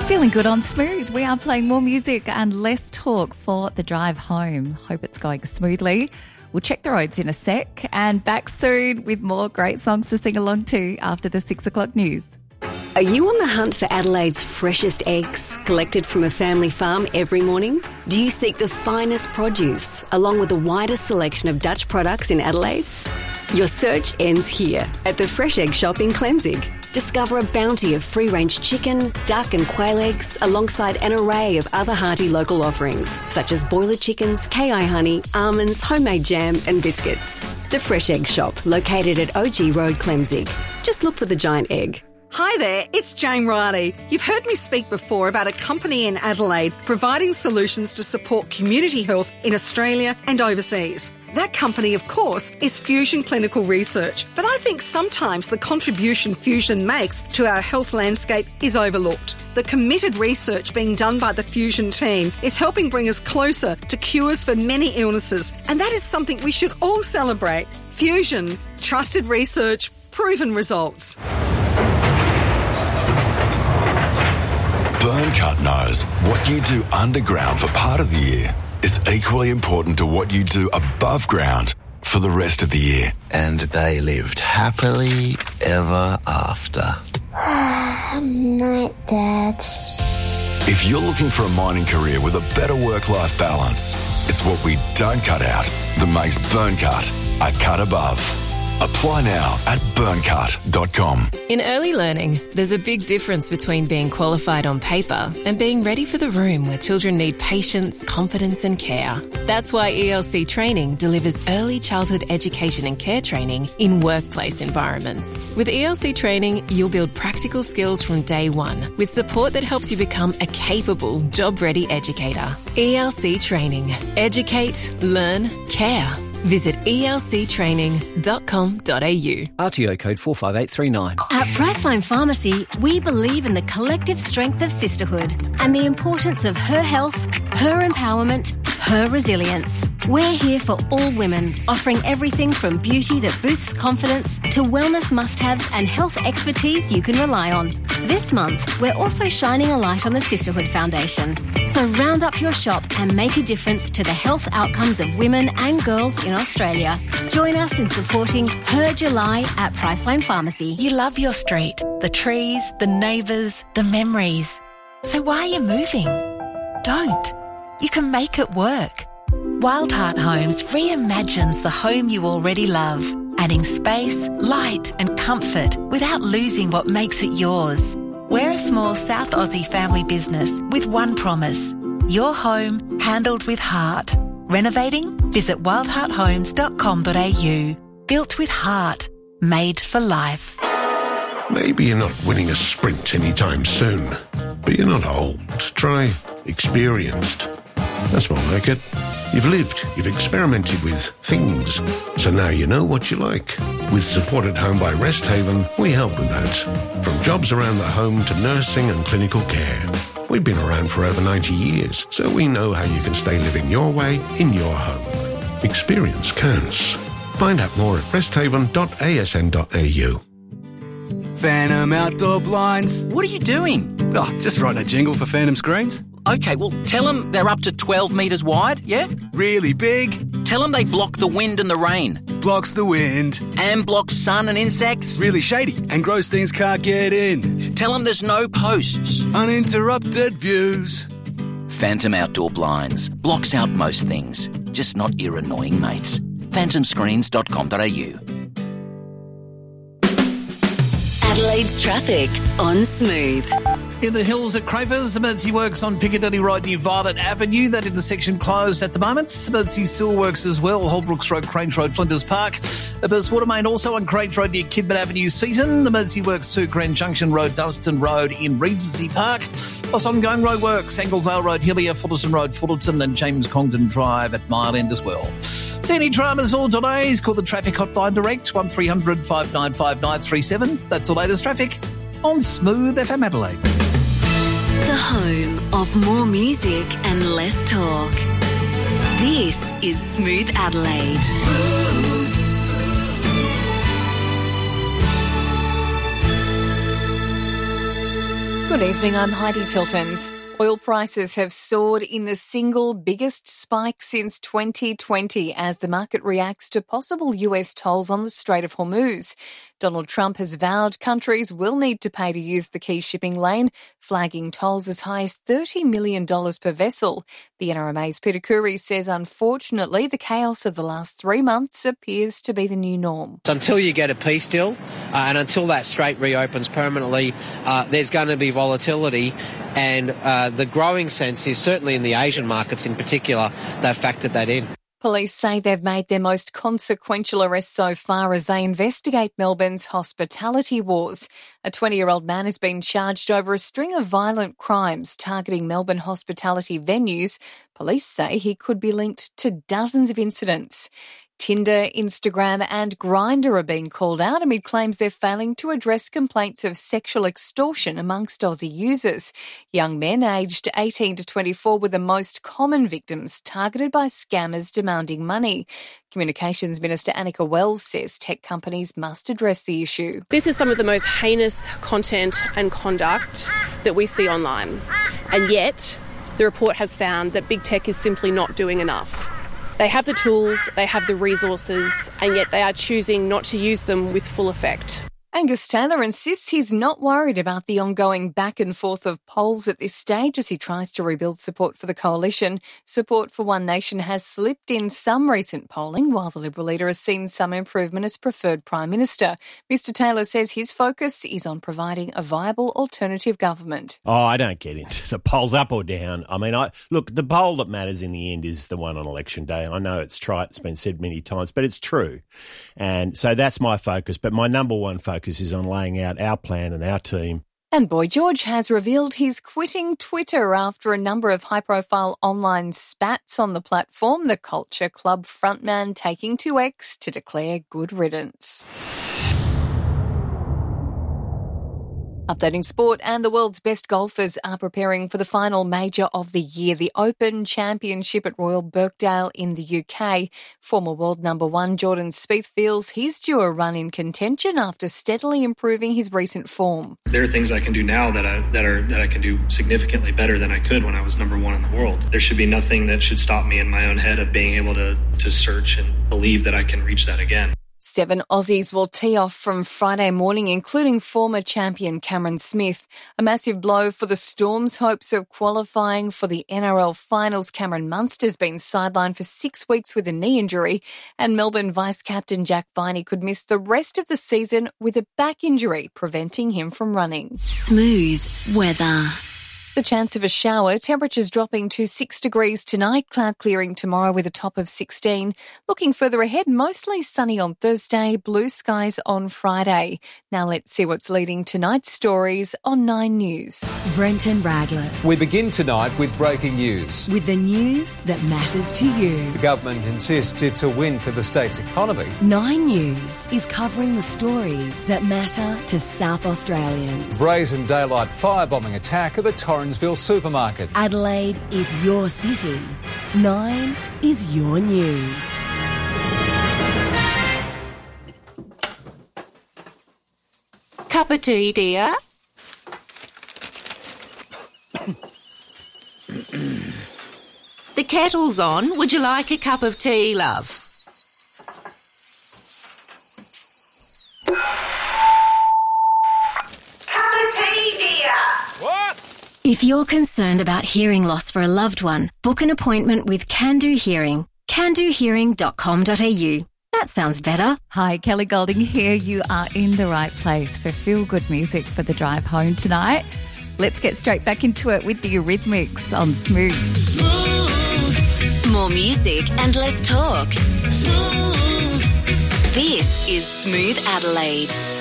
Feeling good on Smooth. We are playing more music and less talk for the drive home. Hope it's going smoothly. We'll check the roads in a sec and back soon with more great songs to sing along to after the 6 o'clock news. Are you on the hunt for Adelaide's freshest eggs, collected from a family farm every morning? Do you seek the finest produce, along with the widest selection of Dutch products in Adelaide? Your search ends here at the Fresh Egg Shop in Clemzig. Discover a bounty of free-range chicken, duck and quail eggs alongside an array of other hearty local offerings such as boiler chickens, KI honey, almonds, homemade jam and biscuits. The Fresh Egg Shop, located at OG Road, Clemzig. Just look for the giant egg. Hi there, it's Jane Riley. You've heard me speak before about a company in Adelaide providing solutions to support community health in Australia and overseas. That company, of course, is Fusion Clinical Research, but I think sometimes the contribution Fusion makes to our health landscape is overlooked. The committed research being done by the Fusion team is helping bring us closer to cures for many illnesses, and that is something we should all celebrate. Fusion, trusted research, proven results. Burncut knows what you do underground for part of the year is equally important to what you do above ground for the rest of the year. And they lived happily ever after. Night, Dad. If you're looking for a mining career with a better work-life balance, it's what we don't cut out that makes Burncut a cut above. Apply now at burncut.com. In early learning, there's a big difference between being qualified on paper and being ready for the room where children need patience, confidence and care. That's why ELC Training delivers early childhood education and care training in workplace environments. With ELC Training, you'll build practical skills from day one with support that helps you become a capable, job-ready educator. ELC Training. Educate, learn, care. Visit elctraining.com.au. RTO code 45839. At Priceline Pharmacy, we believe in the collective strength of sisterhood and the importance of her health, her empowerment, her resilience. We're here for all women, offering everything from beauty that boosts confidence to wellness must-haves and health expertise you can rely on. This month, we're also shining a light on the Sisterhood Foundation. So round up your shop and make a difference to the health outcomes of women and girls in Australia. Join us in supporting Her July at Priceline Pharmacy. You love your street, the trees, the neighbours, the memories. So why are you moving? Don't. You can make it work. Wildheart Homes reimagines the home you already love, adding space, light and comfort without losing what makes it yours. We're a small South Aussie family business with one promise: your home handled with heart. Renovating? Visit wildhearthomes.com.au. Built with heart. Made for life. Maybe you're not winning a sprint anytime soon, but you're not old. Try experienced. That's more like it. You've lived, you've experimented with things, so now you know what you like. With Support at Home by Rest Haven, we help with that. From jobs around the home to nursing and clinical care. We've been around for over 90 years, so we know how you can stay living your way in your home. Experience counts. Find out more at resthaven.asn.au. Phantom Outdoor Blinds. What are you doing? Oh, just writing a jingle for Phantom Screens. Okay, well, tell them they're up to 12 metres wide, yeah? Really big? Tell them they block the wind and the rain. Blocks the wind. And blocks sun and insects. Really shady, and gross things can't get in. Tell them there's no posts. Uninterrupted views. Phantom Outdoor Blinds. Blocks out most things, just not your annoying mates. phantomscreens.com.au. Adelaide's traffic on Smooth. In the hills at Crafers, emergency works on Piccadilly Road near Violet Avenue. That intersection closed at the moment. Emergency sewer works as well. Holbrooks Road, Cranes Road, Flinders Park. A burst water main also on Cranes Road near Kidman Avenue, Seaton. Emergency works to Grand Junction Road, Dunstan Road in Regency Park. Plus ongoing road works, Anglevale Road, Hillier, Fullerton Road, Fullerton and James Congdon Drive at Mile End as well. See any dramas or delays? Call the traffic hotline direct, 1300 595 937. That's the latest traffic on Smooth FM Adelaide. The home of more music and less talk. This is Smooth Adelaide. Good evening, I'm Heidi Tiltons. Oil prices have soared in the single biggest spike since 2020 as the market reacts to possible US tolls on the Strait of Hormuz. Donald Trump has vowed countries will need to pay to use the key shipping lane, flagging tolls as high as $30 million per vessel. The NRMA's Peter Khoury says, unfortunately, the chaos of the last 3 months appears to be the new norm. Until you get a peace deal and until that strait reopens permanently, there's going to be volatility, and the growing sense is certainly in the Asian markets in particular, they've factored that in. Police say they've made their most consequential arrest so far as they investigate Melbourne's hospitality wars. A 20-year-old man has been charged over a string of violent crimes targeting Melbourne hospitality venues. Police say he could be linked to dozens of incidents. Tinder, Instagram and Grindr are being called out amid claims they're failing to address complaints of sexual extortion amongst Aussie users. Young men aged 18 to 24 were the most common victims targeted by scammers demanding money. Communications Minister Annika Wells says tech companies must address the issue. This is some of the most heinous content and conduct that we see online. And yet, the report has found that big tech is simply not doing enough. They have the tools, they have the resources, and yet they are choosing not to use them with full effect. Angus Taylor insists he's not worried about the ongoing back and forth of polls at this stage as he tries to rebuild support for the coalition. Support for One Nation has slipped in some recent polling, while the Liberal leader has seen some improvement as preferred Prime Minister. Mr Taylor says his focus is on providing a viable alternative government. Oh, I don't get into the polls up or down. I mean, look, the poll that matters in the end is the one on election day. I know it's trite, it's been said many times, but it's true. And so that's my focus. But my number one focus is on laying out our plan and our team. And Boy George has revealed he's quitting Twitter after a number of high-profile online spats on the platform, the Culture Club frontman taking to X to declare good riddance. Updating sport, and the world's best golfers are preparing for the final major of the year, the Open Championship at Royal Birkdale in the UK. Former world number one Jordan Spieth feels he's due a run in contention after steadily improving his recent form. There are things I can do now that I can do significantly better than I could when I was number one in the world. There should be nothing that should stop me in my own head of being able to search and believe that I can reach that again. 7 Aussies will tee off from Friday morning, including former champion Cameron Smith. A massive blow for the Storm's hopes of qualifying for the NRL finals. Cameron Munster's been sidelined for 6 weeks with a knee injury, and Melbourne vice-captain Jack Viney could miss the rest of the season with a back injury, preventing him from running. Smooth weather. The chance of a shower, temperatures dropping to 6 degrees tonight, cloud clearing tomorrow with a top of 16. Looking further ahead, mostly sunny on Thursday, blue skies on Friday. Now let's see what's leading tonight's stories on 9 News. Brenton Radless. We begin tonight with breaking news. With the news that matters to you. The government insists it's a win for the state's economy. 9 News is covering the stories that matter to South Australians. Brazen daylight firebombing attack of a Torrensville supermarket. Adelaide is your city. 9 is your news. Cup of tea, dear? The kettle's on. Would you like a cup of tea, love? If you're concerned about hearing loss for a loved one, book an appointment with Can Do Hearing. candohearing.com.au. That sounds better. Hi, Kelly Golding here. You are in the right place for feel-good music for the drive home tonight. Let's get straight back into it with the Eurythmics on Smooth. Smooth. More music and less talk. Smooth. This is Smooth Adelaide.